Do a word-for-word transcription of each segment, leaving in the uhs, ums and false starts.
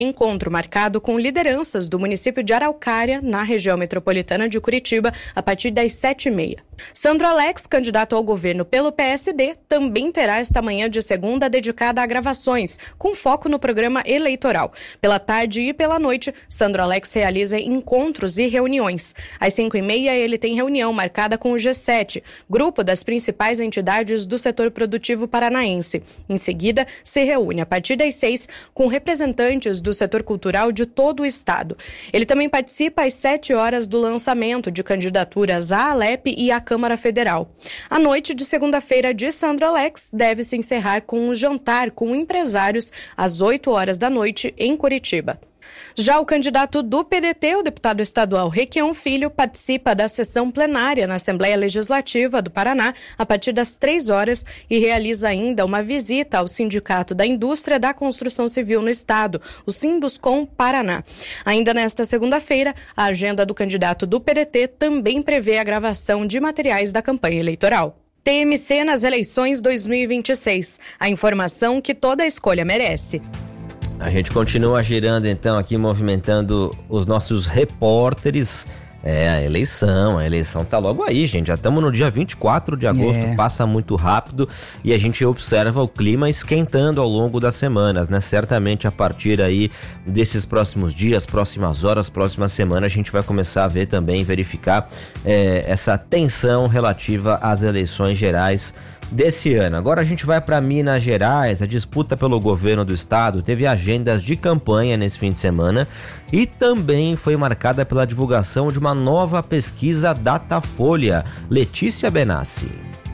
Encontro marcado com lideranças do município de Araucária, na região metropolitana de Curitiba, a partir das sete e meia. Sandro Alex, candidato ao governo pelo P S D, também terá esta manhã de segunda dedicada a gravações, com foco no programa eleitoral. Pela tarde e pela noite, Sandro Alex realiza encontros e reuniões. Às cinco e meia, ele tem reunião marcada com o G sete, grupo das principais entidades do setor produtivo paranaense. Em seguida, se reúne a partir das seis com representantes do setor cultural de todo o estado. Ele também participa às sete horas do lançamento de candidaturas à Alep e à Câmara Federal. A noite de segunda-feira de Sandro Alex deve se encerrar com um jantar com empresários às oito horas da noite em Curitiba. Já o candidato do P D T, o deputado estadual Requião Filho, participa da sessão plenária na Assembleia Legislativa do Paraná a partir das três horas e realiza ainda uma visita ao Sindicato da Indústria da Construção Civil no estado, o Sinduscom Paraná. Ainda nesta segunda-feira, a agenda do candidato do P D T também prevê a gravação de materiais da campanha eleitoral. T M C nas eleições dois mil e vinte e seis. A informação que toda escolha merece. A gente continua girando então aqui, movimentando os nossos repórteres. É, a eleição, a eleição tá logo aí, gente. Já estamos no dia vinte e quatro de agosto, é. Passa muito rápido e a gente observa o clima esquentando ao longo das semanas, né? Certamente a partir aí desses próximos dias, próximas horas, próximas semanas, a gente vai começar a ver também, verificar é, essa tensão relativa às eleições gerais desse ano. Agora a gente vai para Minas Gerais. A disputa pelo governo do estado teve agendas de campanha nesse fim de semana e também foi marcada pela divulgação de uma nova pesquisa Datafolha. Letícia Benassi.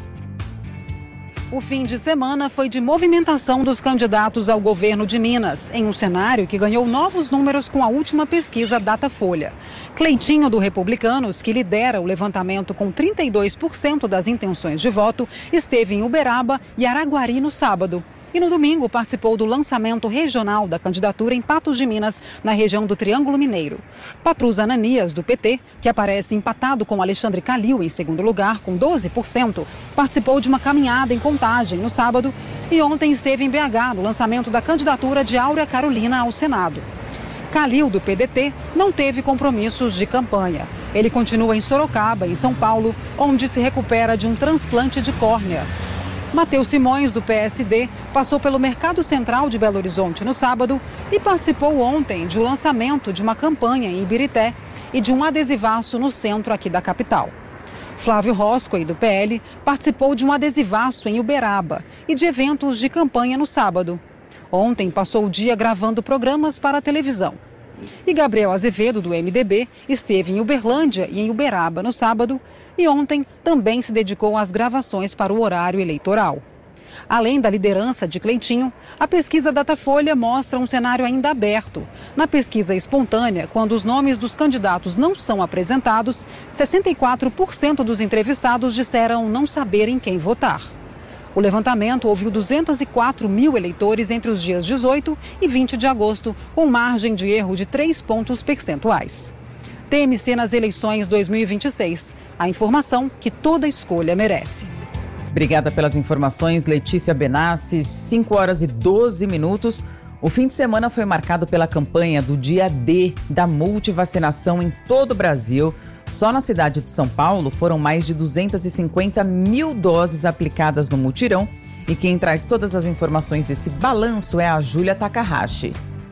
O fim de semana foi de movimentação dos candidatos ao governo de Minas, em um cenário que ganhou novos números com a última pesquisa Datafolha. Cleitinho, do Republicanos, que lidera o levantamento com trinta e dois por cento das intenções de voto, esteve em Uberaba e Araguari no sábado. E no domingo participou do lançamento regional da candidatura em Patos de Minas, na região do Triângulo Mineiro. Patrus Ananias, do P T, que aparece empatado com Alexandre Calil em segundo lugar, com doze por cento, participou de uma caminhada em Contagem no sábado e ontem esteve em B H no lançamento da candidatura de Áurea Carolina ao Senado. Calil, do P D T, não teve compromissos de campanha. Ele continua em Sorocaba, em São Paulo, onde se recupera de um transplante de córnea. Matheus Simões, do P S D, passou pelo Mercado Central de Belo Horizonte no sábado e participou ontem de um lançamento de uma campanha em Ibirité e de um adesivaço no centro aqui da capital. Flávio Roscoe, do P L, participou de um adesivaço em Uberaba e de eventos de campanha no sábado. Ontem passou o dia gravando programas para a televisão. E Gabriel Azevedo, do M D B, esteve em Uberlândia e em Uberaba no sábado e ontem também se dedicou às gravações para o horário eleitoral. Além da liderança de Cleitinho, a pesquisa Datafolha mostra um cenário ainda aberto. Na pesquisa espontânea, quando os nomes dos candidatos não são apresentados, sessenta e quatro por cento dos entrevistados disseram não saber em quem votar. O levantamento ouviu duzentos e quatro mil eleitores entre os dias dezoito e vinte de agosto, com margem de erro de três pontos percentuais. T M C nas eleições dois mil e vinte e seis. A informação que toda escolha merece. Obrigada pelas informações, Letícia Benassi. cinco horas e doze minutos. O fim de semana foi marcado pela campanha do Dia D da multivacinação em todo o Brasil. Só na cidade de São Paulo foram mais de duzentas e cinquenta mil doses aplicadas no mutirão. E quem traz todas as informações desse balanço é a Júlia Takahashi.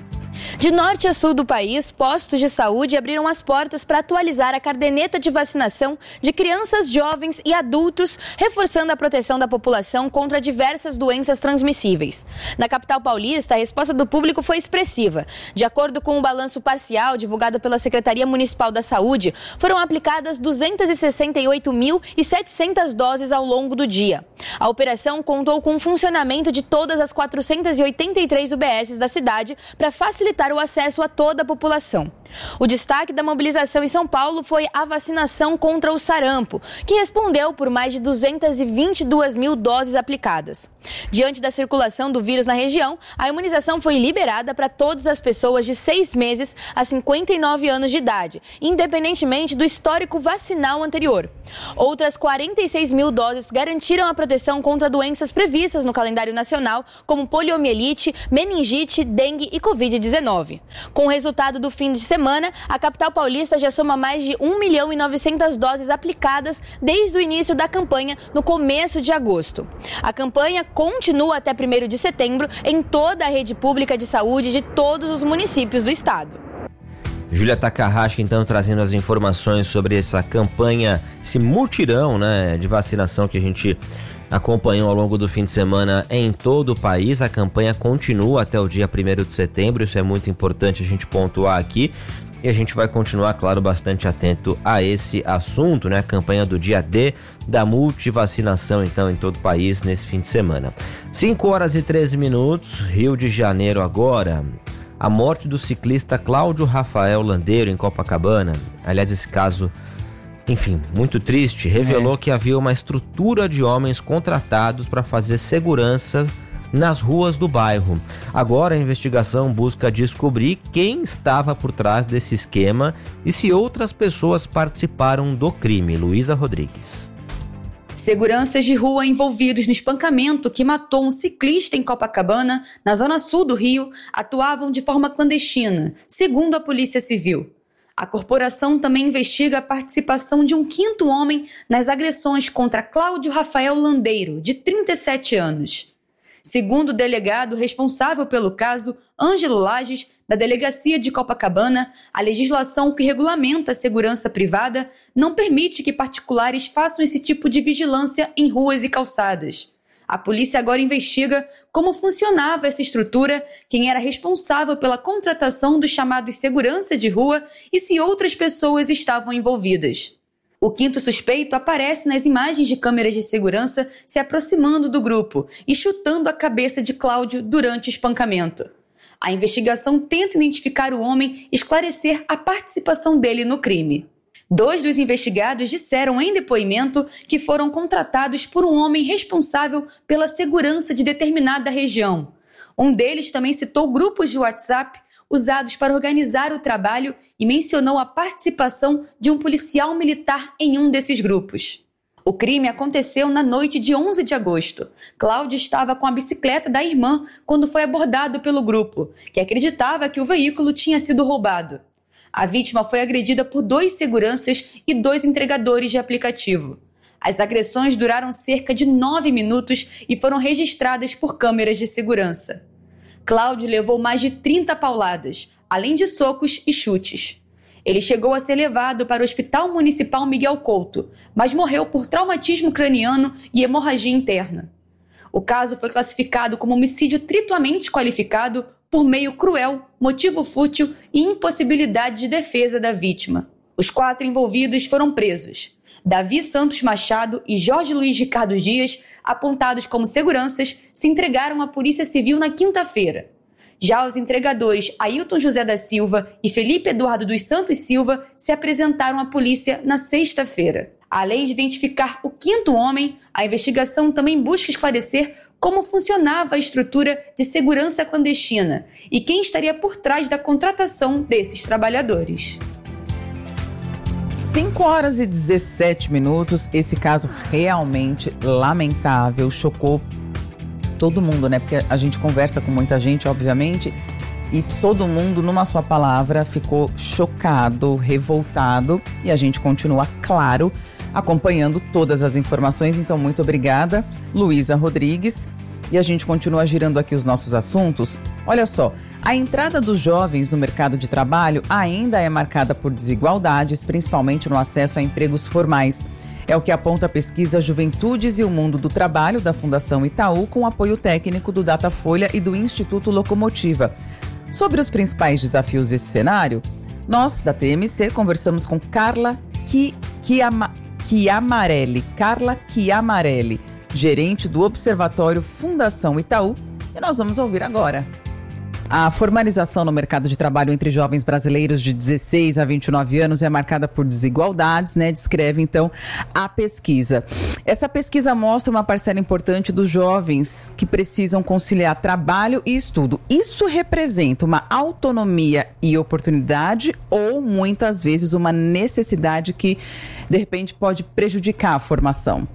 De norte a sul do país, postos de saúde abriram as portas para atualizar a caderneta de vacinação de crianças, jovens e adultos, reforçando a proteção da população contra diversas doenças transmissíveis. Na capital paulista, a resposta do público foi expressiva. De acordo com o balanço parcial divulgado pela Secretaria Municipal da Saúde, foram aplicadas duzentas e sessenta e oito mil e setecentas doses ao longo do dia. A operação contou com o funcionamento de todas as quatrocentas e oitenta e três U B Ss da cidade para facilitar o acesso a toda a população. O destaque da mobilização em São Paulo foi a vacinação contra o sarampo, que respondeu por mais de duzentas e vinte e duas mil doses aplicadas. Diante da circulação do vírus na região, a imunização foi liberada para todas as pessoas de seis meses a cinquenta e nove anos de idade, independentemente do histórico vacinal anterior. Outras quarenta e seis mil doses garantiram a proteção contra doenças previstas no calendário nacional, como poliomielite, meningite, dengue e covid dezenove. Com o resultado do fim de semana, a capital paulista já soma mais de um milhão e novecentas doses aplicadas desde o início da campanha, no começo de agosto. A campanha continua até primeiro de setembro em toda a rede pública de saúde de todos os municípios do estado. Júlia Takahashi, então, trazendo as informações sobre essa campanha, esse mutirão, né, de vacinação que a gente acompanhou ao longo do fim de semana em todo o país. A campanha continua até o dia primeiro de setembro, isso é muito importante a gente pontuar aqui. E a gente vai continuar, claro, bastante atento a esse assunto, né? A campanha do dia D da multivacinação, então, em todo o país nesse fim de semana. cinco horas e treze minutos, Rio de Janeiro agora. A morte do ciclista Cláudio Rafael Landeiro em Copacabana. Aliás, esse caso, enfim, muito triste, revelou é. que havia uma estrutura de homens contratados para fazer segurança nas ruas do bairro. Agora a investigação busca descobrir quem estava por trás desse esquema e se outras pessoas participaram do crime. Luísa Rodrigues. Seguranças de rua envolvidos no espancamento que matou um ciclista em Copacabana, na zona sul do Rio, atuavam de forma clandestina, segundo a Polícia Civil. A corporação também investiga a participação de um quinto homem nas agressões contra Cláudio Rafael Landeiro, de trinta e sete anos. Segundo o delegado responsável pelo caso, Ângelo Lages, da Delegacia de Copacabana, a legislação que regulamenta a segurança privada não permite que particulares façam esse tipo de vigilância em ruas e calçadas. A polícia agora investiga como funcionava essa estrutura, quem era responsável pela contratação dos chamados segurança de rua e se outras pessoas estavam envolvidas. O quinto suspeito aparece nas imagens de câmeras de segurança se aproximando do grupo e chutando a cabeça de Cláudio durante o espancamento. A investigação tenta identificar o homem e esclarecer a participação dele no crime. Dois dos investigados disseram em depoimento que foram contratados por um homem responsável pela segurança de determinada região. Um deles também citou grupos de WhatsApp usados para organizar o trabalho e mencionou a participação de um policial militar em um desses grupos. O crime aconteceu na noite de onze de agosto. Cláudio estava com a bicicleta da irmã quando foi abordado pelo grupo, que acreditava que o veículo tinha sido roubado. A vítima foi agredida por dois seguranças e dois entregadores de aplicativo. As agressões duraram cerca de nove minutos e foram registradas por câmeras de segurança. Cláudio levou mais de trinta pauladas, além de socos e chutes. Ele chegou a ser levado para o Hospital Municipal Miguel Couto, mas morreu por traumatismo craniano e hemorragia interna. O caso foi classificado como homicídio triplamente qualificado por meio cruel, motivo fútil e impossibilidade de defesa da vítima. Os quatro envolvidos foram presos. Davi Santos Machado e Jorge Luiz Ricardo Dias, apontados como seguranças, se entregaram à Polícia Civil na quinta-feira. Já os entregadores Ailton José da Silva e Felipe Eduardo dos Santos Silva se apresentaram à polícia na sexta-feira. Além de identificar o quinto homem, a investigação também busca esclarecer como funcionava a estrutura de segurança clandestina e quem estaria por trás da contratação desses trabalhadores. cinco horas e dezessete minutos, esse caso realmente lamentável, chocou todo mundo, né? Porque a gente conversa com muita gente, obviamente, e todo mundo, numa só palavra, ficou chocado, revoltado, e a gente continua, claro, acompanhando todas as informações. Então, muito obrigada, Luísa Rodrigues. E a gente continua girando aqui os nossos assuntos. Olha só, a entrada dos jovens no mercado de trabalho ainda é marcada por desigualdades, principalmente no acesso a empregos formais. É o que aponta a pesquisa Juventudes e o Mundo do Trabalho da Fundação Itaú, com apoio técnico do Datafolha e do Instituto Locomotiva. Sobre os principais desafios desse cenário, nós, da T M C, conversamos com Carla Chiamarelli, Carla Chiamarelli, gerente do Observatório Fundação Itaú, e nós vamos ouvir agora. A formalização no mercado de trabalho entre jovens brasileiros de dezesseis a vinte e nove anos é marcada por desigualdades, né? Descreve, então, a pesquisa. Essa pesquisa mostra uma parcela importante dos jovens que precisam conciliar trabalho e estudo. Isso representa uma autonomia e oportunidade ou, muitas vezes, uma necessidade que, de repente, pode prejudicar a formação?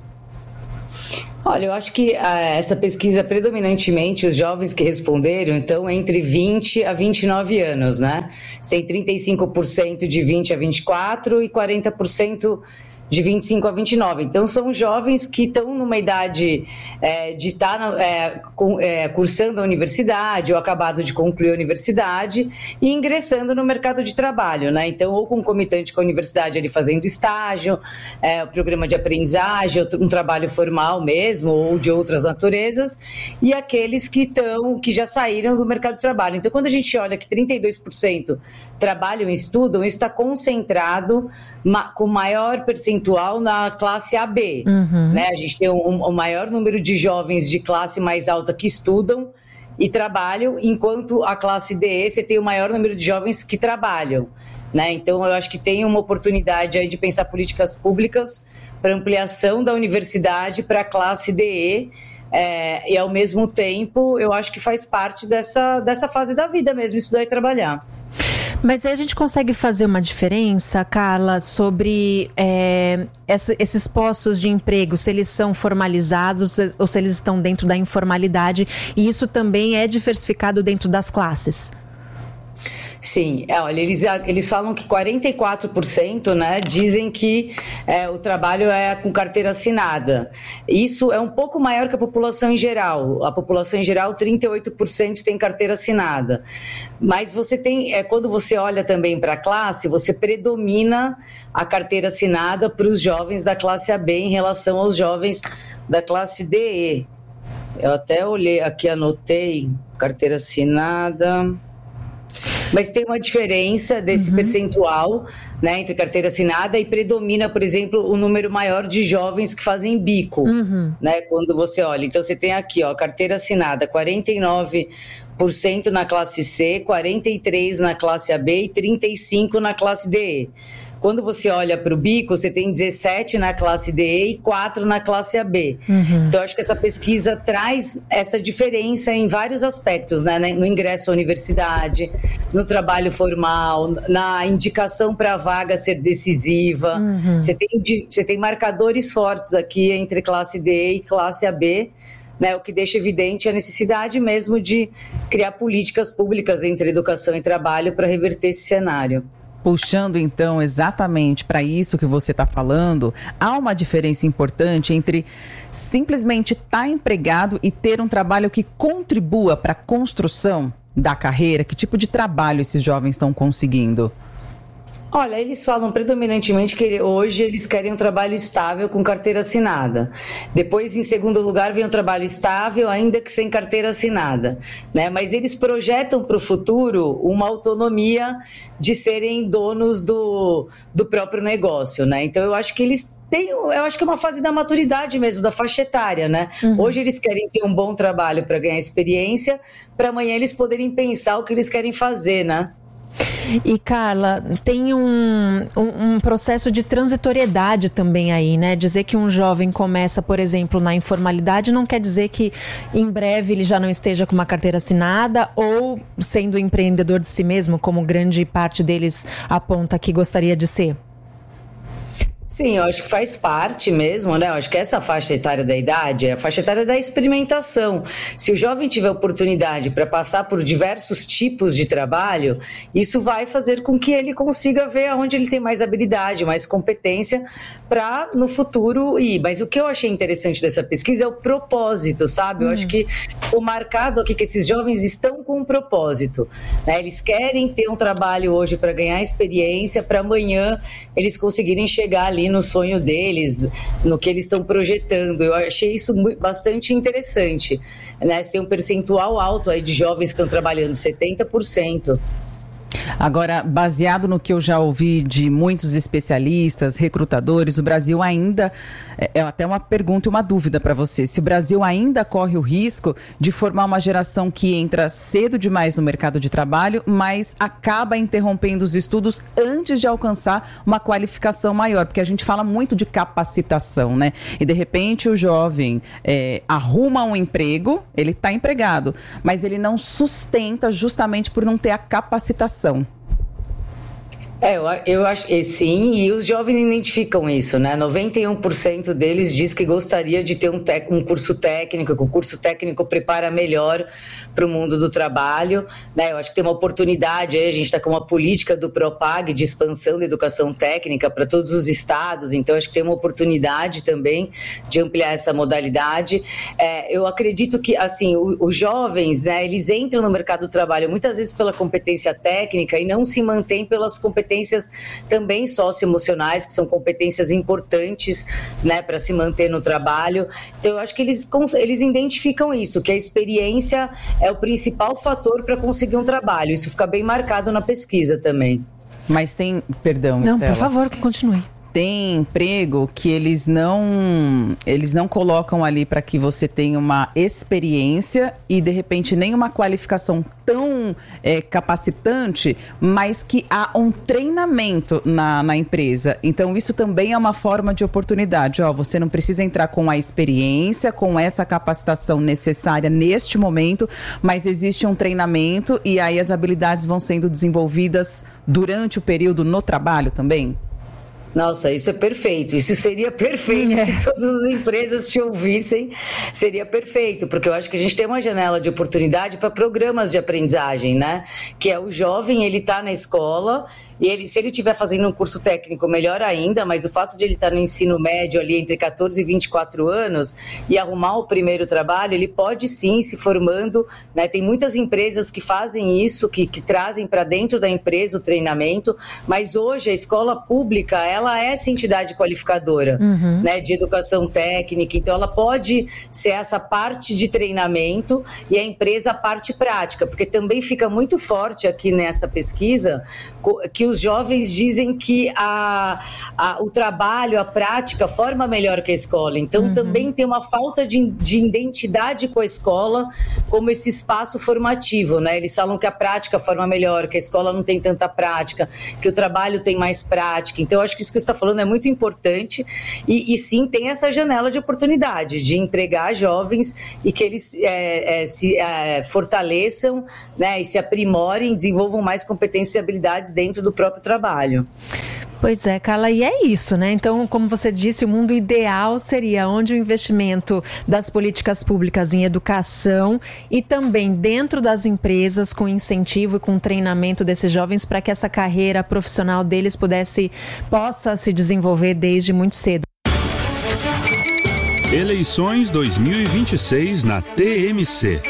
Olha, eu acho que ah, essa pesquisa, predominantemente, os jovens que responderam, então, entre vinte a vinte e nove anos, né? Tem trinta e cinco por cento de vinte a vinte e quatro e quarenta por cento de vinte e cinco a vinte e nove. Então, são jovens que estão numa idade é, de estar é, é, cursando a universidade ou acabado de concluir a universidade e ingressando no mercado de trabalho, né? Então, ou concomitante com a universidade, ali fazendo estágio, é, programa de aprendizagem, um trabalho formal mesmo, ou de outras naturezas, e aqueles que, estão, que já saíram do mercado de trabalho. Então, quando a gente olha que trinta e dois por cento trabalham e estudam, isso está concentrado ma- com maior percentual na classe A B, uhum. né? A gente tem o um, um maior número de jovens de classe mais alta que estudam e trabalham, enquanto a classe D você tem o maior número de jovens que trabalham, né? Então eu acho que tem uma oportunidade aí de pensar políticas públicas para ampliação da universidade para a classe D E, é, e ao mesmo tempo eu acho que faz parte dessa, dessa fase da vida mesmo, estudar e trabalhar. Mas aí a gente consegue fazer uma diferença, Carla, sobre é, essa, esses postos de emprego, se eles são formalizados ou se eles estão dentro da informalidade, e isso também é diversificado dentro das classes? Sim, é, olha, eles, eles falam que quarenta e quatro por cento, né, dizem que é, o trabalho é com carteira assinada. Isso é um pouco maior que a população em geral. A população em geral, trinta e oito por cento tem carteira assinada. Mas você tem, é, quando você olha também para a classe, você predomina a carteira assinada para os jovens da classe A B em relação aos jovens da classe D E. Eu até olhei aqui, anotei, carteira assinada... Mas tem uma diferença desse uhum. percentual, né, entre carteira assinada e predomina, por exemplo, o número maior de jovens que fazem bico, uhum. né, quando você olha. Então, você tem aqui, ó, carteira assinada, quarenta e nove por cento na classe C, quarenta e três por cento na classe A B e trinta e cinco por cento na classe D E. Quando você olha para o bico, você tem dezessete na classe D E e quatro na classe A B. Uhum. Então, acho que essa pesquisa traz essa diferença em vários aspectos, né? No ingresso à universidade, no trabalho formal, na indicação para a vaga ser decisiva. Uhum. Você tem, você tem marcadores fortes aqui entre classe D E e classe A B, né, o que deixa evidente a necessidade mesmo de criar políticas públicas entre educação e trabalho para reverter esse cenário. Puxando, então, exatamente para isso que você está falando, há uma diferença importante entre simplesmente estar empregado e ter um trabalho que contribua para a construção da carreira. Que tipo de trabalho esses jovens estão conseguindo? Olha, eles falam predominantemente que hoje eles querem um trabalho estável com carteira assinada. Depois, em segundo lugar, vem um trabalho estável, ainda que sem carteira assinada, né? Mas eles projetam para o futuro uma autonomia de serem donos do, do próprio negócio, né? Então, eu acho que eles têm, eu acho que é uma fase da maturidade mesmo, da faixa etária, né? Uhum. Hoje eles querem ter um bom trabalho para ganhar experiência, para amanhã eles poderem pensar o que eles querem fazer, né? E, Carla, tem um, um, um processo de transitoriedade também aí, né? Dizer que um jovem começa, por exemplo, na informalidade não quer dizer que em breve ele já não esteja com uma carteira assinada ou sendo empreendedor de si mesmo, como grande parte deles aponta que gostaria de ser. Sim, eu acho que faz parte mesmo, né? Eu acho que essa faixa etária da idade é a faixa etária da experimentação. Se o jovem tiver oportunidade para passar por diversos tipos de trabalho, isso vai fazer com que ele consiga ver aonde ele tem mais habilidade, mais competência para no futuro ir. Mas o que eu achei interessante dessa pesquisa é o propósito, sabe? Eu hum. acho que o marcado aqui que esses jovens estão com um propósito, né? Eles querem ter um trabalho hoje para ganhar experiência, para amanhã eles conseguirem chegar ali no sonho deles, no que eles estão projetando. Eu achei isso bastante interessante, né? Tem um percentual alto aí de jovens que estão trabalhando, setenta por cento. Agora, baseado no que eu já ouvi de muitos especialistas, recrutadores, o Brasil ainda, é até uma pergunta e uma dúvida para você, se o Brasil ainda corre o risco de formar uma geração que entra cedo demais no mercado de trabalho, mas acaba interrompendo os estudos antes de alcançar uma qualificação maior, porque a gente fala muito de capacitação, né? E de repente o jovem é, arruma um emprego, ele está empregado, mas ele não sustenta justamente por não ter a capacitação. É, eu, eu acho que sim, e os jovens identificam isso, né? noventa e um por cento deles diz que gostaria de ter um, tec, um curso técnico, que o curso técnico prepara melhor para o mundo do trabalho, né? Eu acho que tem uma oportunidade aí, a gente está com uma política do Propag de expansão da educação técnica para todos os estados, então acho que tem uma oportunidade também de ampliar essa modalidade. É, eu acredito que, assim, o, os jovens, né, eles entram no mercado do trabalho muitas vezes pela competência técnica e não se mantêm pelas competências competências também socioemocionais, que são competências importantes, né, para se manter no trabalho. Então, eu acho que eles, eles identificam isso, que a experiência é o principal fator para conseguir um trabalho. Isso fica bem marcado na pesquisa também. Mas tem... Perdão, Não, Estela. por favor, continue. Tem emprego que eles não, eles não colocam ali para que você tenha uma experiência e, de repente, nem uma qualificação tão é, capacitante, mas que há um treinamento na, na empresa. Então, isso também é uma forma de oportunidade. Ó, você não precisa entrar com a experiência, com essa capacitação necessária neste momento, mas existe um treinamento e aí as habilidades vão sendo desenvolvidas durante o período no trabalho também? Nossa, isso é perfeito, isso seria perfeito é. se todas as empresas te ouvissem, seria perfeito, porque eu acho que a gente tem uma janela de oportunidade para programas de aprendizagem, né? Que é o jovem, ele está na escola, e ele, se ele estiver fazendo um curso técnico, melhor ainda, mas o fato de ele estar no ensino médio ali entre catorze e vinte e quatro anos e arrumar o primeiro trabalho, ele pode sim se formando, né? Tem muitas empresas que fazem isso, que, que trazem para dentro da empresa o treinamento, mas hoje a escola pública, ela ela é essa entidade qualificadora, uhum. né, de educação técnica, então ela pode ser essa parte de treinamento e a empresa a parte prática, porque também fica muito forte aqui nessa pesquisa que os jovens dizem que a, a, o trabalho, a prática forma melhor que a escola, então uhum. também tem uma falta de, de identidade com a escola como esse espaço formativo, né? Eles falam que a prática forma melhor, que a escola não tem tanta prática, que o trabalho tem mais prática, então eu acho que isso que você está falando é muito importante e, e sim tem essa janela de oportunidade de empregar jovens e que eles é, é, se é, fortaleçam, né, e se aprimorem, desenvolvam mais competências e habilidades dentro do próprio trabalho. Pois é, Carla, e é isso, né? Então, como você disse, o mundo ideal seria onde o investimento das políticas públicas em educação e também dentro das empresas com incentivo e com treinamento desses jovens para que essa carreira profissional deles pudesse, possa se desenvolver desde muito cedo. Eleições dois mil e vinte e seis na T M C.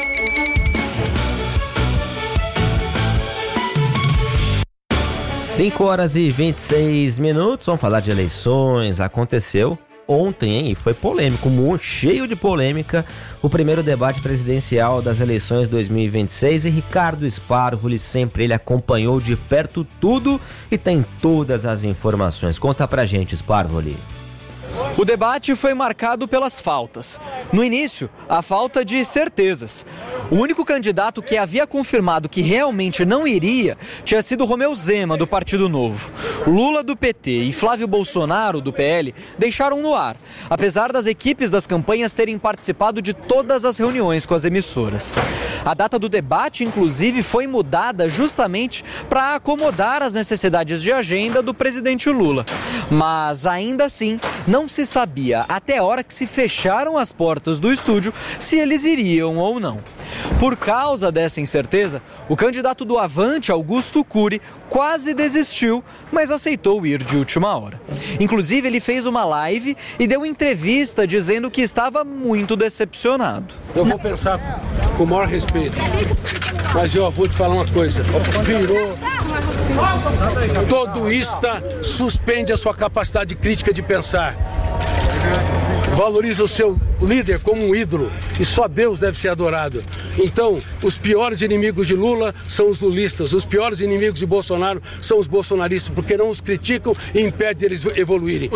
cinco horas e vinte e seis minutos, vamos falar de eleições. Aconteceu ontem, hein? E foi polêmico, muito cheio de polêmica, o primeiro debate presidencial das eleições dois mil e vinte e seis. E Ricardo Sparvoli, sempre ele acompanhou de perto tudo e tem todas as informações. Conta pra gente, Sparvoli. O debate foi marcado pelas faltas. No início, a falta de certezas. O único candidato que havia confirmado que realmente não iria tinha sido Romeu Zema, do Partido Novo. Lula, do P T, e Flávio Bolsonaro, do P L, deixaram no ar, apesar das equipes das campanhas terem participado de todas as reuniões com as emissoras. A data do debate, inclusive, foi mudada justamente para acomodar as necessidades de agenda do presidente Lula. Mas, ainda assim, não se sabia, até a hora que se fecharam as portas do estúdio, se eles iriam ou não. Por causa dessa incerteza, o candidato do Avante, Augusto Cury, quase desistiu, mas aceitou ir de última hora. Inclusive, ele fez uma live e deu entrevista dizendo que estava muito decepcionado. Eu vou pensar com o maior respeito, mas eu vou te falar uma coisa, virou... Todoista suspende a sua capacidade crítica de pensar. Valoriza o seu líder como um ídolo e só Deus deve ser adorado. Então, os piores inimigos de Lula são os lulistas, os piores inimigos de Bolsonaro são os bolsonaristas, porque não os criticam e impedem eles evoluírem.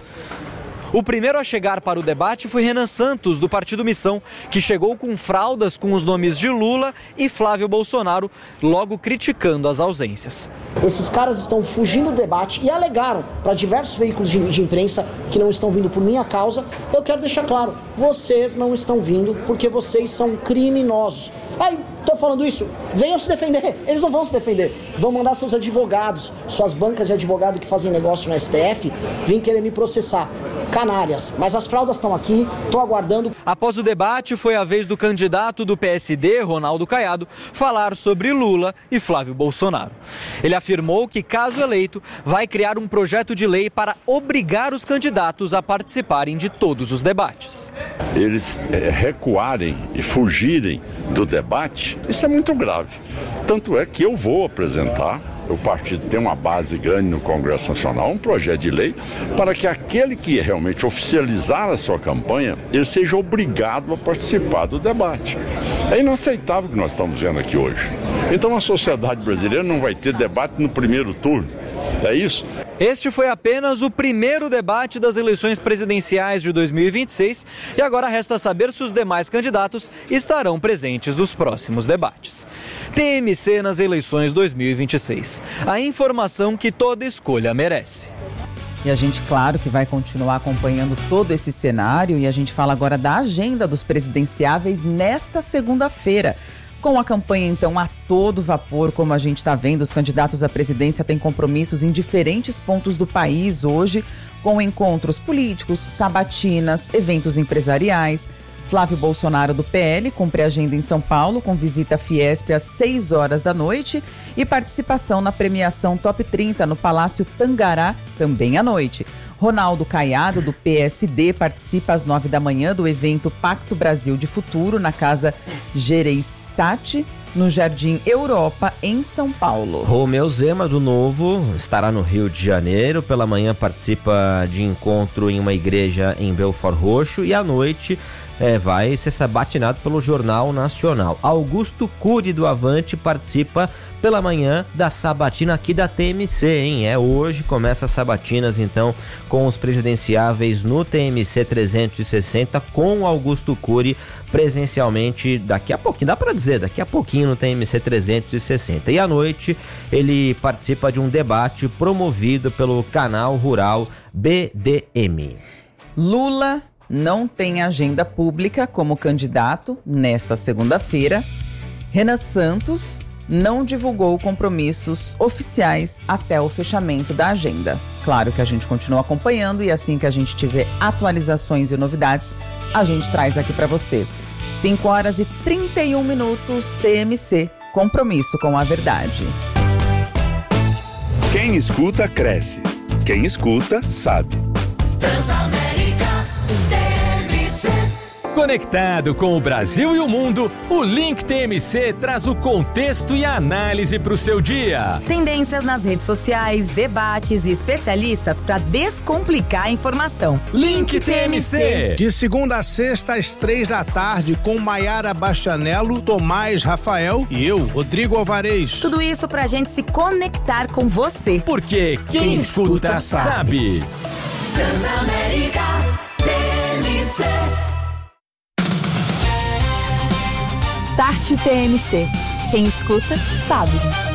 O primeiro a chegar para o debate foi Renan Santos, do Partido Missão, que chegou com fraldas com os nomes de Lula e Flávio Bolsonaro, logo criticando as ausências. Esses caras estão fugindo do debate e alegaram para diversos veículos de, de imprensa que não estão vindo por minha causa. Eu quero deixar claro, vocês não estão vindo porque vocês são criminosos. Aí, tô falando isso, venham se defender. Eles não vão se defender. Vão mandar seus advogados, suas bancas de advogado que fazem negócio no S T F, vir querer me processar. Canárias. Mas as fraldas estão aqui, tô aguardando. Após o debate, foi a vez do candidato do P S D, Ronaldo Caiado, falar sobre Lula e Flávio Bolsonaro. Ele afirmou que, caso eleito, vai criar um projeto de lei para obrigar os candidatos a participarem de todos os debates. Eles é, recuarem e fugirem do debate, isso é muito grave. Tanto é que eu vou apresentar, o partido tem uma base grande no Congresso Nacional, um projeto de lei para que aquele que realmente oficializar a sua campanha, ele seja obrigado a participar do debate. É inaceitável o que nós estamos vendo aqui hoje. Então a sociedade brasileira não vai ter debate no primeiro turno. É isso? Este foi apenas o primeiro debate das eleições presidenciais de dois mil e vinte e seis e agora resta saber se os demais candidatos estarão presentes nos próximos debates. T M C nas eleições dois mil e vinte e seis. A informação que toda escolha merece. E a gente, claro, que vai continuar acompanhando todo esse cenário e a gente fala agora da agenda dos presidenciáveis nesta segunda-feira. Com a campanha, então, a todo vapor, como a gente está vendo, os candidatos à presidência têm compromissos em diferentes pontos do país hoje, com encontros políticos, sabatinas, eventos empresariais. Flávio Bolsonaro, do P L, cumpre a agenda em São Paulo, com visita à Fiesp às seis horas da noite e participação na premiação Top trinta no Palácio Tangará, também à noite. Ronaldo Caiado, do P S D, participa às nove da manhã do evento Pacto Brasil de Futuro, na Casa Gereissati, no Jardim Europa, em São Paulo. Romeu Zema, do Novo, estará no Rio de Janeiro. Pela manhã participa de encontro em uma igreja em Belford Roxo e à noite é, vai ser sabatinado pelo Jornal Nacional. Augusto Cury, do Avante, participa pela manhã da sabatina aqui da T M C, hein? É hoje, começa as sabatinas, então, com os presidenciáveis no T M C trezentos e sessenta, com Augusto Cury presencialmente daqui a pouquinho, dá pra dizer, daqui a pouquinho no T M C trezentos e sessenta. E à noite ele participa de um debate promovido pelo Canal Rural B D M. Lula não tem agenda pública como candidato nesta segunda-feira. Renan Santos não divulgou compromissos oficiais até o fechamento da agenda. Claro que a gente continua acompanhando e assim que a gente tiver atualizações e novidades, a gente traz aqui para você. cinco horas e trinta e um minutos, T M C, compromisso com a verdade. Quem escuta, cresce. Quem escuta, sabe. Transamérica, T M C. Conectado com o Brasil e o mundo, o Link T M C traz o contexto e a análise para o seu dia. Tendências nas redes sociais, debates e especialistas para descomplicar a informação. Link T M C. De segunda a sexta, às três da tarde, com Maiara Bastianello, Tomás Rafael e eu, Rodrigo Alvarez. Tudo isso para a gente se conectar com você. Porque quem, quem escuta, escuta sabe. Transamérica T M C. Start T M C. Quem escuta, sabe.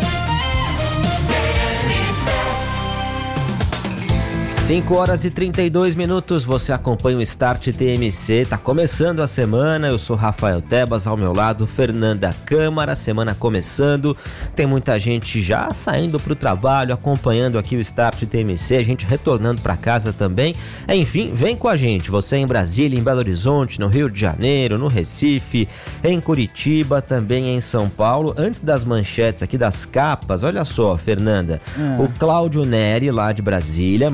cinco horas e trinta e dois minutos, você acompanha o Start T M C, tá começando a semana, eu sou Rafael Tebas, ao meu lado Fernanda Câmara, semana começando, tem muita gente já saindo pro trabalho, acompanhando aqui o Start T M C, a gente retornando para casa também, enfim, vem com a gente, você em Brasília, em Belo Horizonte, no Rio de Janeiro, no Recife, em Curitiba, também em São Paulo. Antes das manchetes aqui, das capas, olha só, Fernanda, hum. o Cláudio Neri, lá de Brasília, mandando um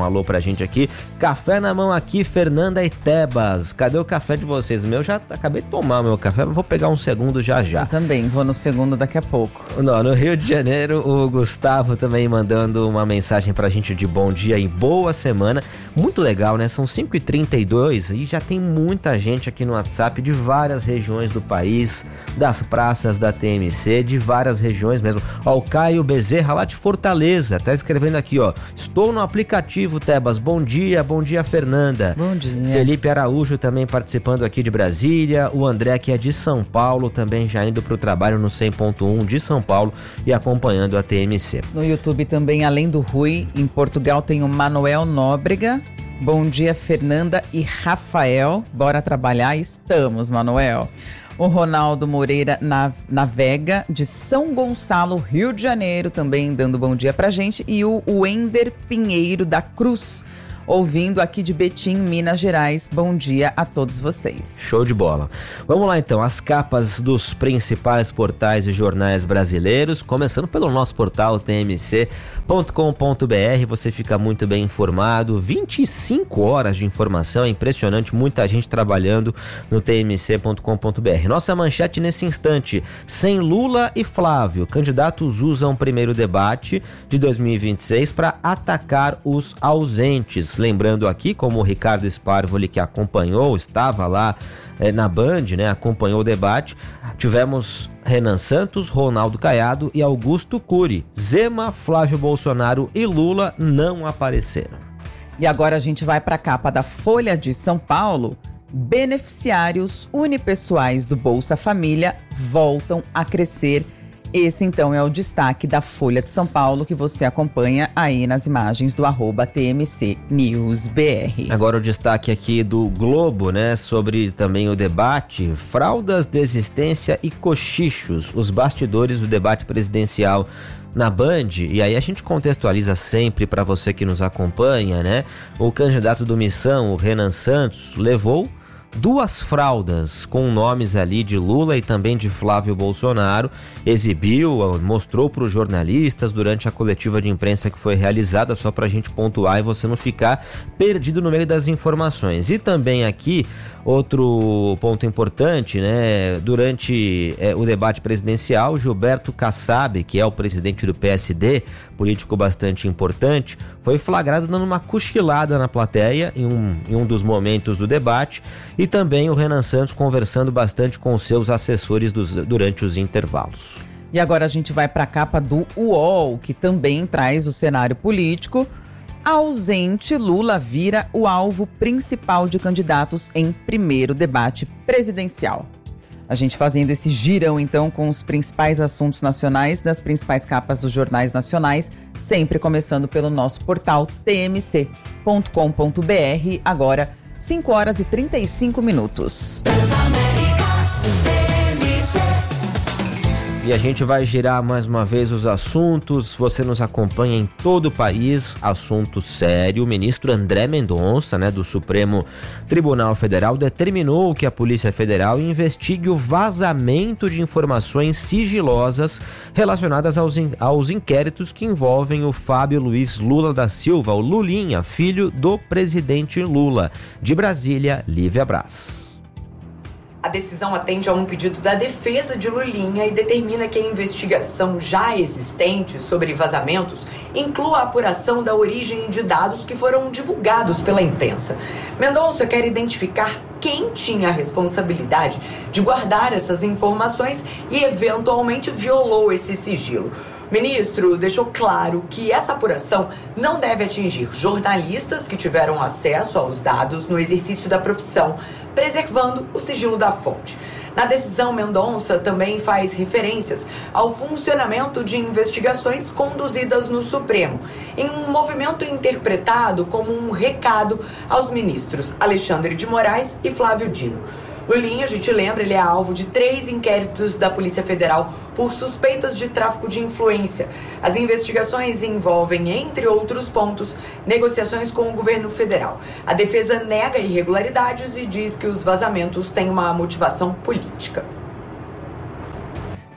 alô pra gente aqui. Café na mão aqui, Fernanda e Tebas. Cadê o café de vocês? O meu já acabei de tomar o meu café, vou pegar um segundo já já. Eu também, vou no segundo daqui a pouco. Não, no Rio de Janeiro, o Gustavo também mandando uma mensagem pra gente de bom dia e boa semana. Muito legal, né? São cinco e trinta e dois e já tem muita gente aqui no WhatsApp de várias regiões do país, das praças da T M C, de várias regiões mesmo. Ó, o Caio Bezerra lá de Fortaleza, tá escrevendo aqui, ó. Estou no aplicativo, Tebas. Bom dia, bom dia, Fernanda. Bom dia. Felipe Araújo também participando aqui de Brasília. O André, que é de São Paulo, também já indo pro trabalho no cem ponto um de São Paulo e acompanhando a T M C. No YouTube também, além do Rui, em Portugal tem o Manuel Nóbrega. Bom dia, Fernanda e Rafael. Bora trabalhar? Estamos, Manuel. O Ronaldo Moreira Navega, de São Gonçalo, Rio de Janeiro, também dando bom dia pra gente. E o Wender Pinheiro da Cruz, ouvindo aqui de Betim, Minas Gerais. Bom dia a todos vocês. Show de bola. Vamos lá então, as capas dos principais portais e jornais brasileiros, começando pelo nosso portal t m c ponto com ponto b r. Você fica muito bem informado, vinte e cinco horas de informação, é impressionante, muita gente trabalhando no t m c ponto com ponto b r. Nossa manchete nesse instante: sem Lula e Flávio, candidatos usam o primeiro debate de dois mil e vinte e seis para atacar os ausentes. Lembrando aqui, como o Ricardo Sparvoli, que acompanhou, estava lá é, na Band, né, acompanhou o debate, tivemos Renan Santos, Ronaldo Caiado e Augusto Cury. Zema, Flávio Bolsonaro e Lula não apareceram. E agora a gente vai para a capa da Folha de São Paulo. Beneficiários unipessoais do Bolsa Família voltam a crescer. Esse, então, é o destaque da Folha de São Paulo, que você acompanha aí nas imagens do arroba T M C News B R. Agora o destaque aqui do Globo, né, sobre também o debate, fraldas, desistência e cochichos, os bastidores do debate presidencial na Band. E aí a gente contextualiza sempre para você que nos acompanha, né? O candidato do Missão, o Renan Santos, levou duas fraldas com nomes ali de Lula e também de Flávio Bolsonaro, exibiu, mostrou para os jornalistas durante a coletiva de imprensa que foi realizada, só para a gente pontuar e você não ficar perdido no meio das informações. E também aqui, outro ponto importante, né? Durante é, o debate presidencial, Gilberto Kassab, que é o presidente do P S D, político bastante importante, foi flagrado dando uma cochilada na plateia em um, em um dos momentos do debate, e também o Renan Santos conversando bastante com os seus assessores dos, durante os intervalos. E agora a gente vai para a capa do U O L, que também traz o cenário político. Ausente, Lula vira o alvo principal de candidatos em primeiro debate presidencial. A gente fazendo esse girão, então, com os principais assuntos nacionais das principais capas dos jornais nacionais, sempre começando pelo nosso portal t m c ponto com ponto b r. Agora, cinco horas e trinta e cinco minutos. E a gente vai girar mais uma vez os assuntos. Você nos acompanha em todo o país. Assunto sério. O ministro André Mendonça, né, do Supremo Tribunal Federal, determinou que a Polícia Federal investigue o vazamento de informações sigilosas relacionadas aos, in- aos inquéritos que envolvem o Fábio Luiz Lula da Silva, o Lulinha, filho do presidente Lula. De Brasília, Lívia Braz. A decisão atende a um pedido da defesa de Lulinha e determina que a investigação já existente sobre vazamentos inclua a apuração da origem de dados que foram divulgados pela imprensa. Mendonça quer identificar quem tinha a responsabilidade de guardar essas informações e eventualmente violou esse sigilo. O ministro deixou claro que essa apuração não deve atingir jornalistas que tiveram acesso aos dados no exercício da profissão, preservando o sigilo da fonte. Na decisão, Mendonça também faz referências ao funcionamento de investigações conduzidas no Supremo, em um movimento interpretado como um recado aos ministros Alexandre de Moraes e Flávio Dino. Lulinha, a gente lembra, ele é alvo de três inquéritos da Polícia Federal por suspeitas de tráfico de influência. As investigações envolvem, entre outros pontos, negociações com o governo federal. A defesa nega irregularidades e diz que os vazamentos têm uma motivação política.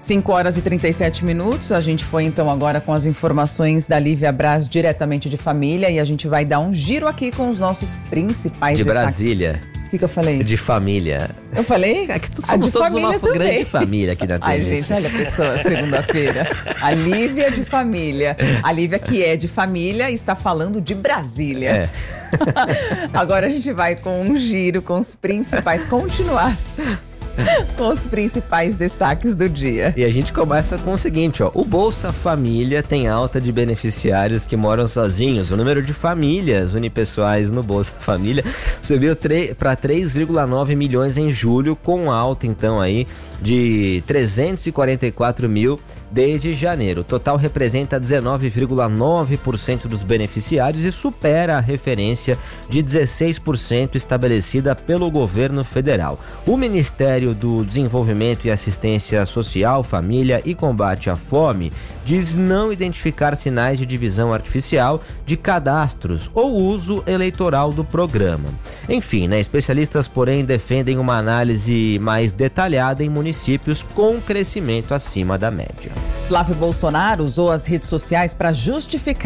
cinco horas e trinta e sete minutos, a gente foi então agora com as informações da Lívia Braz diretamente de família e a gente vai dar um giro aqui com os nossos principais de destaques. Brasília. O que, que eu falei? De família. Eu falei? É que tu somos todos uma também. grande família aqui na T V. Ai, gente, olha a pessoa, segunda-feira. A Lívia de família. A Lívia que é de família está falando de Brasília. É. Agora a gente vai com um giro com os principais, continuar com os principais destaques do dia. E a gente começa com o seguinte, ó. O Bolsa Família tem alta de beneficiários que moram sozinhos. O número de famílias unipessoais no Bolsa Família subiu para três vírgula nove milhões em julho, com alta então aí de trezentos e quarenta e quatro mil desde janeiro. O total representa dezenove vírgula nove por cento dos beneficiários e supera a referência de dezesseis por cento estabelecida pelo governo federal. O Ministério do Desenvolvimento e Assistência Social, Família e Combate à Fome diz não identificar sinais de divisão artificial de cadastros ou uso eleitoral do programa. Enfim, né, especialistas, porém, defendem uma análise mais detalhada em municípios com crescimento acima da média. Flávio Bolsonaro usou as redes sociais para justificar